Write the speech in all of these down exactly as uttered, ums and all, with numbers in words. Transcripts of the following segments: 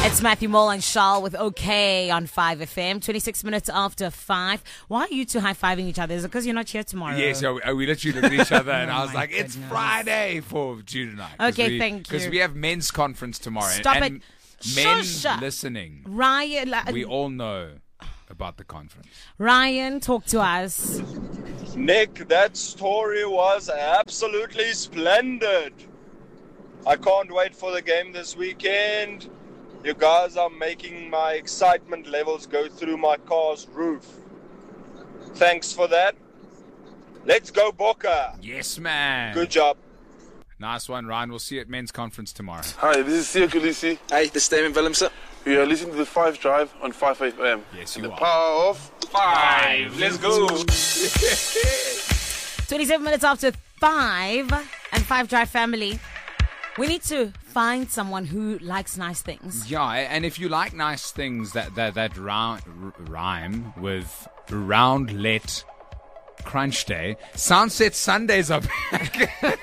It's Matthew Mole and Charles with OK on five F M. twenty-six minutes after five. Why are you two high-fiving each other? Is it because you're not here tomorrow? Yes, yeah, we, we literally looked at each other and Oh I was my like, it's goodness. Friday for Jude and I. Okay, we, thank you. Because we have men's conference tomorrow. Stop and, it. and men Shush. listening, Ryan, like, we all know about the conference. Ryan, talk to us. Nick, that story was absolutely splendid. I can't wait for the game this weekend. You guys are making my excitement levels go through my car's roof. Thanks for that. Let's go, Boca. Yes, man. Good job. Nice one, Ryan. We'll see you at men's conference tomorrow. Hi, this is Sia Kulisi. Hey, this is Damon Willemse. We are listening to the Five Drive on five F M. Yes, And you the are. power of Five. Let's go. twenty-seven minutes after five and Five Drive family. We need to find someone who likes nice things. Yeah, and if you like nice things that that, that rhyme, rhyme with Roundlet Crunch Day, Sunset Sundays are back.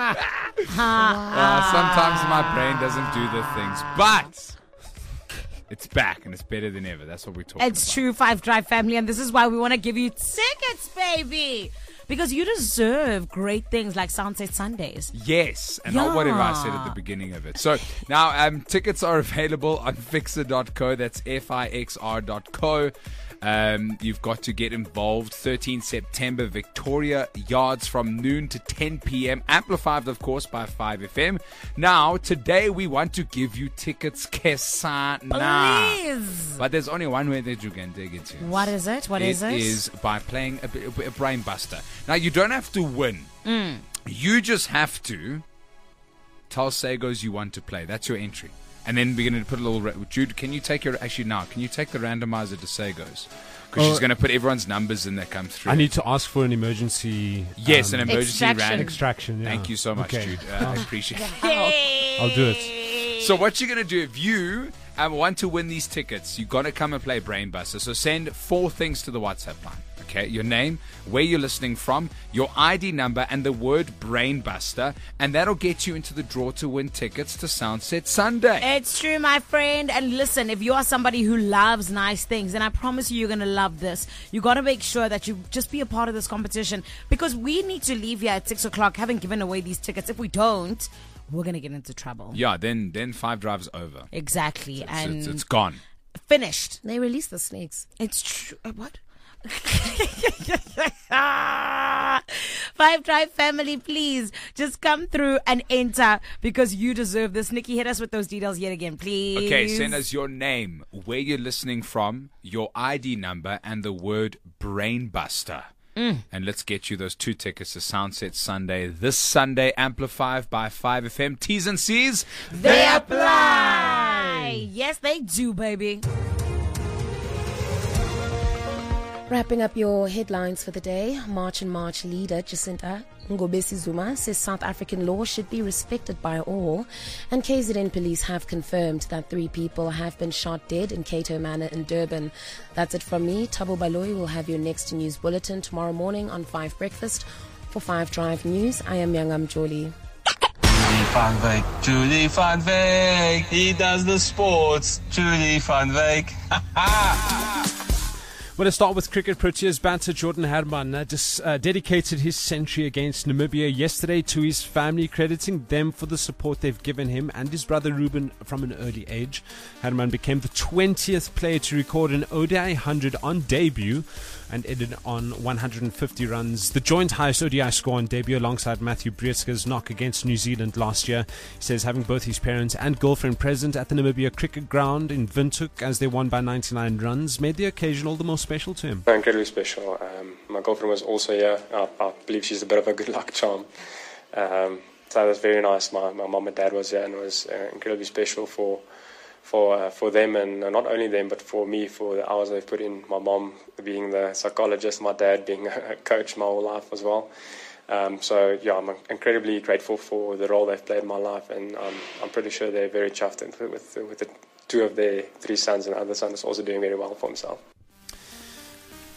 Uh, sometimes my brain doesn't do the things, but it's back and it's better than ever. That's what we're talking It's about. true, Five Drive family, and this is why we want to give you tickets, baby. Because you deserve great things like Sunset Sundays. Yes, and not whatever I said at the Yeah. beginning of it. So now um, tickets are available on fixer dot co. That's F I X R dot co. Um, you've got to get involved. thirteenth September, Victoria Yards from noon to ten p.m. Amplified, of course, by five F M. Now, today we want to give you tickets, Kesana. Please. But there's only one way that you can take it to. What is it? What is it? It is by playing a, a, a brain buster. Now, you don't have to win. Mm. You just have to tell Sagos you want to play. That's your entry. And then we're going to put a little... Ra- Jude, can you take your... Actually, now, can you take the randomizer to Sagos? Because she's Oh. going to put everyone's numbers in that come through. I need to ask for an emergency. Yes, um, an emergency Extraction. random. extraction. Yeah. Thank you so much, Okay. Jude. Uh, I appreciate it. Hey. I'll do it. So what you're going to do, if you um, want to win these tickets, you've got to come and play Brainbuster. So send four things to the WhatsApp line. Okay, your name, where you're listening from, your I D number, and the word Brainbuster. And that'll get you into the draw to win tickets to Sunset Sunday. It's true, my friend. And listen, if you are somebody who loves nice things, then I promise you, you're going to love this. You got to make sure that you just be a part of this competition, because we need to leave here at six o'clock having given away these tickets. If we don't, we're going to get into trouble. Yeah, then then five drives over. Exactly. It's, and it's, it's gone. finished. They released the snakes. It's true. Uh, what? Five Drive family, please just come through and enter, because you deserve this. Nikki, hit us with those details yet again, please. Okay, send us your name, where you're listening from, your I D number, and the word Brainbuster. Mm. And let's get you those two tickets to Sunset Sunday this Sunday, Amplified by five F M. T's and C's, They apply. Yes, they do, baby. Wrapping up your headlines for the day, March and March leader Jacinta Ngobesi Zuma says South African law should be respected by all, and K Z N police have confirmed that three people have been shot dead in Cato Manor in Durban. That's it from me. Thabo Baloyi will have your next news bulletin tomorrow morning on five Breakfast. For five Drive News, I am Yangam Jolie. Julie van Wyk, Julie van Wyk, he does the sports, Julie van Wyk. Well, let's start with cricket. Proteas batter Jordan Herman uh, dis, uh, dedicated his century against Namibia yesterday to his family, crediting them for the support they've given him and his brother Ruben from an early age. Herman became the twentieth player to record an O D I one hundred on debut and ended on one hundred fifty runs, the joint highest O D I score on debut alongside Matthew Brietzke's knock against New Zealand last year. He says having both his parents and girlfriend present at the Namibia cricket ground in Windhoek as they won by ninety-nine runs made the occasion all the more special to him. Incredibly special. Um, my girlfriend was also here. I, I believe she's a bit of a good luck charm. Um, so it was very nice. My, my mom and dad was here, and it was uh, incredibly special for for uh, for them, and uh, not only them, but for me, for the hours they've put in. My mom being the psychologist, my dad being a coach my whole life as well. Um, so yeah, I'm incredibly grateful for the role they've played in my life, and um, I'm pretty sure they're very chuffed with, with, with the two of their three sons, and the other son is also doing very well for himself.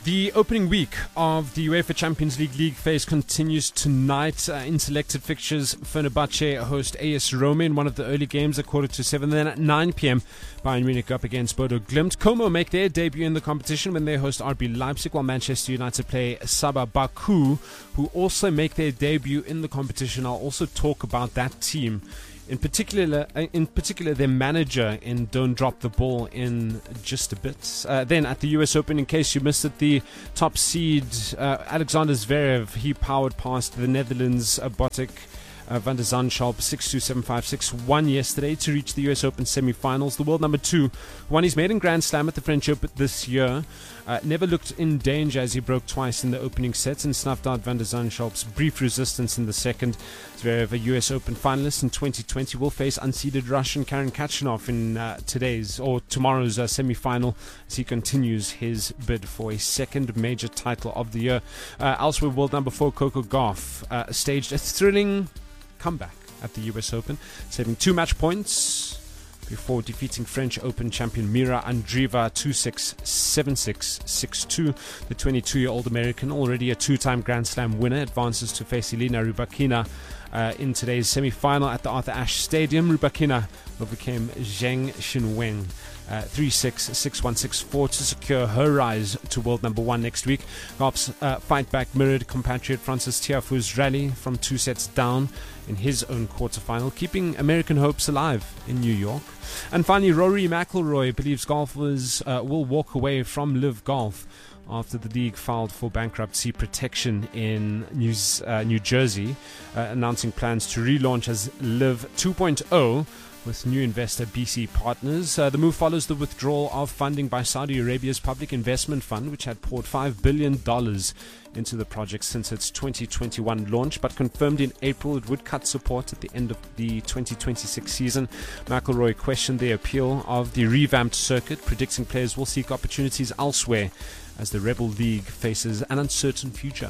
The opening week of the UEFA Champions League league phase continues tonight. Uh, in selected fixtures, Fenerbahce host A S Roma in one of the early games at quarter to seven. Then at nine p.m, Bayern Munich up against Bodo Glimt. Como make their debut in the competition when they host R B Leipzig, while Manchester United play Sabah Baku, who also make their debut in the competition. I'll also talk about that team. In particular, in particular, their manager in Don't Drop the Ball in just a bit. Uh, then at the U S Open, in case you missed it, the top seed, uh, Alexander Zverev, he powered past the Netherlands, uh, Botic uh, van der Zandschulp six two, seven five, six one yesterday to reach the U S Open semi-finals. The world number two won his maiden Grand Slam at the French Open this year. Uh, never looked in danger as he broke twice in the opening sets and snuffed out van der Zandschulp's brief resistance in the second. Zverev, a U S Open finalist in twenty twenty, will face unseeded Russian Karen Khachanov in uh, today's or tomorrow's uh, semi-final as he continues his bid for a second major title of the year. Uh, elsewhere, world number four Coco Gauff uh, staged a thrilling comeback at the U S Open, saving two match points before defeating French Open champion Mira Andreeva two six, seven six, six two. The twenty-two-year-old American, already a two-time Grand Slam winner, advances to face Elena Rybakina uh, in today's semi-final at the Arthur Ashe Stadium. Rybakina overcame Zheng Xinwen Uh, three six, six one, six four to secure her rise to world number one next week. Gauff's uh, fight back mirrored compatriot Francis Tiafoe's rally from two sets down in his own quarterfinal, keeping American hopes alive in New York. And finally, Rory McIlroy believes golfers uh, will walk away from Live Golf after the league filed for bankruptcy protection in New, uh, New Jersey, uh, announcing plans to relaunch as Live two point oh with new investor B C Partners. Uh, the move follows the withdrawal of funding by Saudi Arabia's Public Investment Fund, which had poured five billion dollars into the project since its twenty twenty-one launch, but confirmed in April it would cut support at the end of the twenty twenty-six season. McIlroy questioned the appeal of the revamped circuit, predicting players will seek opportunities elsewhere as the Rebel League faces an uncertain future.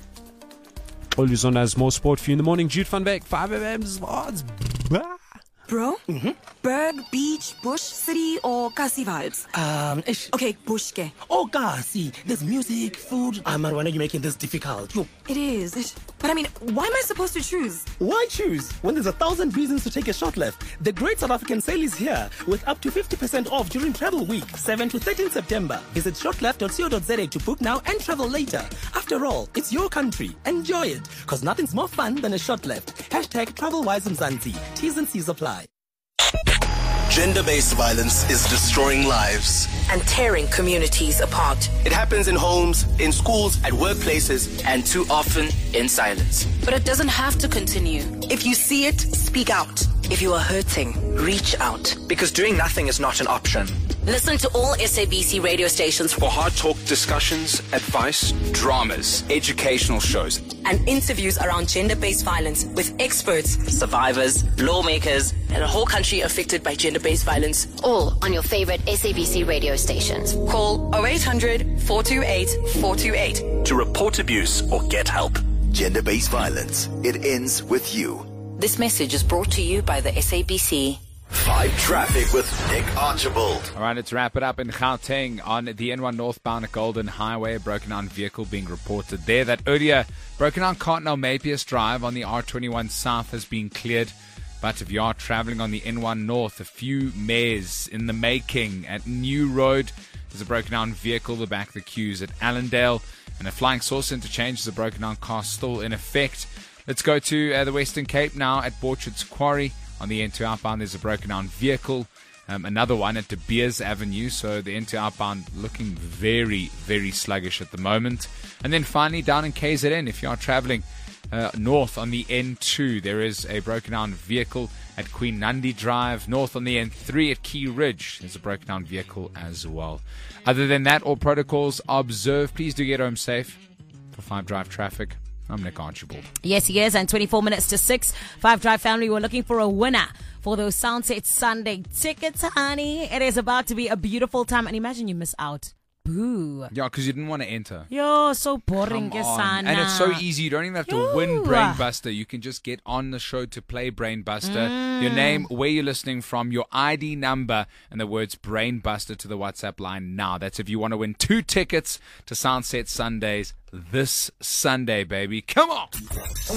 Oluzon has more sport for you in the morning. Jude van Beek, five A M Sports. Bro? Mm-hmm. Berg, beach, bush, city, or Kasi vibes? Um, ish. Okay, bush ke. Oh, Kasi. There's music, food. Ah, man, why are you making this difficult? Look. It is. Ish. But I mean, why am I supposed to choose? Why choose? When there's a thousand reasons to take a short left. The Great South African Sale is here with up to fifty percent off during Travel Week, seventh to thirteenth September. Visit shortleft dot co dot za to book now and travel later. After all, it's your country. Enjoy it. Because nothing's more fun than a short left. Hashtag TravelWise Mzansi. T's and C's apply. Gender-based violence is destroying lives and tearing communities apart. It happens in homes, in schools, at workplaces, and too often in silence. But it doesn't have to continue. If you see it, speak out. If you are hurting, reach out. Because doing nothing is not an option. Listen to all S A B C radio stations for hard talk discussions, advice, dramas, educational shows, and interviews around gender-based violence with experts, survivors, lawmakers, and a whole country affected by gender-based violence. All on your favorite S A B C radio stations. Call oh eight hundred, four two eight, four two eight to report abuse or get help. Gender-based violence. It ends with you. This message is brought to you by the S A B C. Five Traffic with Nick Archibald. All right, let's wrap it up in Gauteng on the N one northbound at Golden Highway. A broken down vehicle being reported there. That earlier broken down Cardinal Mapius Drive on the R twenty-one South has been cleared. But if you are traveling on the N one North, a few mares in the making at New Road. There's a broken down vehicle, the back of the queues at Allendale. And a Flying Saucer interchange is a broken down car still in effect. Let's go to uh, the Western Cape now at Borchard's Quarry. On the N two outbound, there's a broken down vehicle. Um, another one at De Beers Avenue. So the N two outbound looking very, very sluggish at the moment. And then finally down in K Z N, if you are traveling uh, north on the N two, there is a broken down vehicle at Queen Nandi Drive. North on the N three at Key Ridge, there's a broken down vehicle as well. Other than that, all protocols are observed. Please do get home safe. For Five Drive Traffic, I'm Nick Archibald. Yes, he is. And twenty-four minutes to six. Five Drive family, we're looking for a winner for those Soundset Sunday tickets, honey. It is about to be a beautiful time. And imagine you miss out. Boo. Yeah, because you didn't want to enter. Yo, so boring, Come on. Kesana. And it's so easy. You don't even have to Yo. win Brainbuster. You can just get on the show to play Brainbuster. Mm. Your name, where you're listening from, your I D number, and the words Brainbuster to the WhatsApp line now. That's if you want to win two tickets to Soundset Sundays this Sunday, baby. Come on!